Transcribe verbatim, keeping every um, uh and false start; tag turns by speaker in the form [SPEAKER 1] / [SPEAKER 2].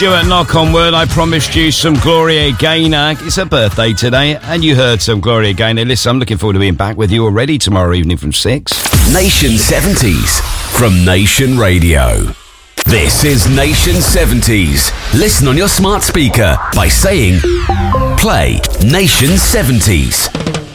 [SPEAKER 1] Stuart, knock on wood, I promised you some Gloria Gaynor. It's her birthday today, and you heard some Gloria Gaynor. Listen, I'm looking forward to being back with you already tomorrow evening from six.
[SPEAKER 2] Nation seventies from Nation Radio. This is Nation seventies. Listen on your smart speaker by saying, play Nation seventies.